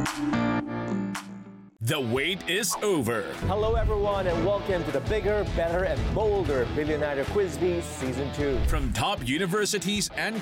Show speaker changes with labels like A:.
A: The wait is over.
B: Hello, everyone, and welcome to the Bigger, Better, and Bolder Billionaire Quiz Bee Season 2.
A: From top universities and